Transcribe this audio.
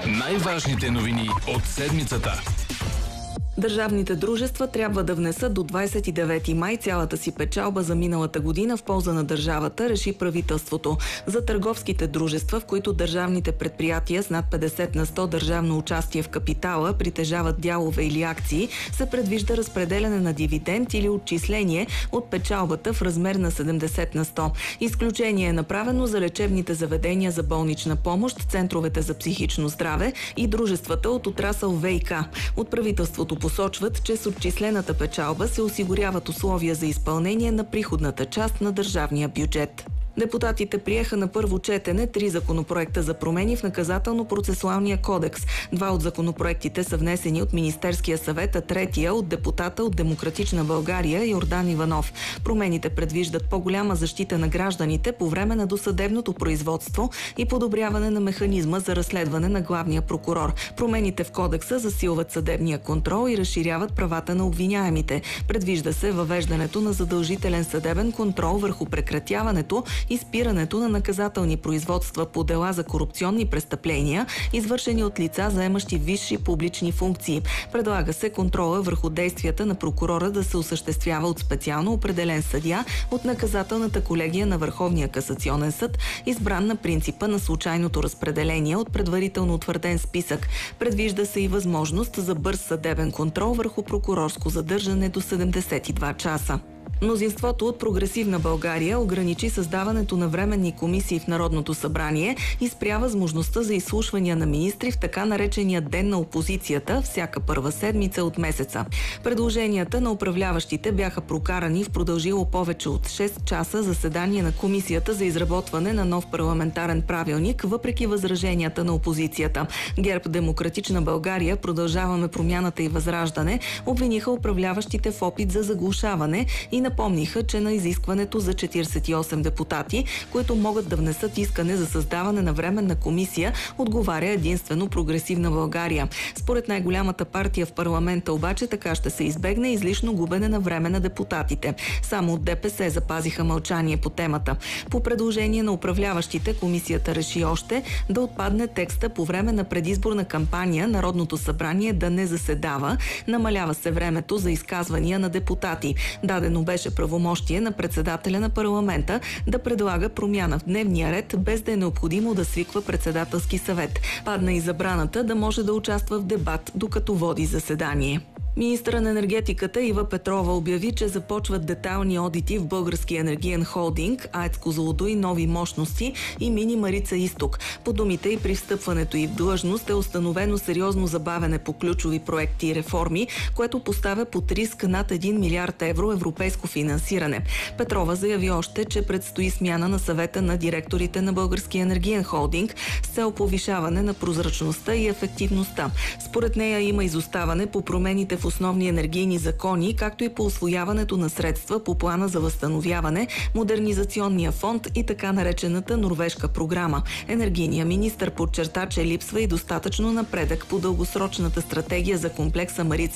Най-важните новини от седмицата. Държавните дружества трябва да внесат до 29 май цялата си печалба за миналата година в полза на държавата, реши правителството. За търговските дружества, в които държавните предприятия с над 50 на 100 държавно участие в капитала притежават дялове или акции, се предвижда разпределяне на дивиденд или отчисление от печалбата в размер на 70 на 100. Изключение е направено за лечебните заведения за болнична помощ, центровете за психично здраве и дружествата от отрасъл ВиК. От правителството посочват, че с отчислената печалба се осигуряват условия за изпълнение на приходната част на държавния бюджет. Депутатите приеха на първо четене 3 законопроекта за промени в наказателно-процесуалния кодекс. 2 от законопроектите са внесени от Министерския съвет, а третия от депутата от Демократична България Йордан Иванов. Промените предвиждат по-голяма защита на гражданите по време на досъдебното производство и подобряване на механизма за разследване на главния прокурор. Промените в кодекса засилват съдебния контрол и разширяват правата на обвиняемите. Предвижда се въвеждането на задължителен съдебен контрол върху прекратяването и спирането на наказателни производства по дела за корупционни престъпления, извършени от лица, заемащи висши публични функции. Предлага се контрола върху действията на прокурора да се осъществява от специално определен съдия от наказателната колегия на Върховния касационен съд, избран на принципа на случайното разпределение от предварително утвърден списък. Предвижда се и възможност за бърз съдебен контрол върху прокурорско задържане до 72 часа. Мнозинството от Прогресивна България ограничи създаването на временни комисии в Народното събрание и спря възможността за изслушвания на министри в така наречения Ден на опозицията всяка първа седмица от месеца. Предложенията на управляващите бяха прокарани в продължило повече от 6 часа заседание на Комисията за изработване на нов парламентарен правилник, въпреки възраженията на опозицията. ГЕРБ, Демократична България, Продължаваме промяната и Възраждане обвиниха управляващите в опит за заглушаване и напомниха, че на изискването за 48 депутати, които могат да внесат искане за създаване на временна комисия, отговаря единствено Прогресивна България. Според най-голямата партия в парламента обаче така ще се избегне излишно губене на време на депутатите. Само от ДПС запазиха мълчание по темата. По предложение на управляващите, комисията реши още да отпадне текста по време на предизборна кампания Народното събрание да не заседава. Намалява се времето за изказвания на депутати. Дадено беше правомощие на председателя на парламента да предлага промяна в дневния ред, без да е необходимо да свиква председателски съвет. Падна и забраната да може да участва в дебат, докато води заседание. Министърът на енергетиката Ива Петрова обяви, че започват детайлни одити в Българския енергиен холдинг, АЕЦ Козлодуй, нови мощности и Мини Марица Изток. По думите и при встъпването й в длъжност е установено сериозно забавене по ключови проекти и реформи, което поставя под риск над 1 милиард евро европейско финансиране. Петрова заяви още, че предстои смяна на съвета на директорите на Българския енергиен холдинг с цел повишаване на прозрачността и ефективността. Според нея има изоставане по промените в основни енергийни закони, както и по усвояването на средства по плана за възстановяване, модернизационния фонд и така наречената норвежка програма. Енергийният министър подчерта, че липсва и достатъчно напредък по дългосрочната стратегия за комплекса Марица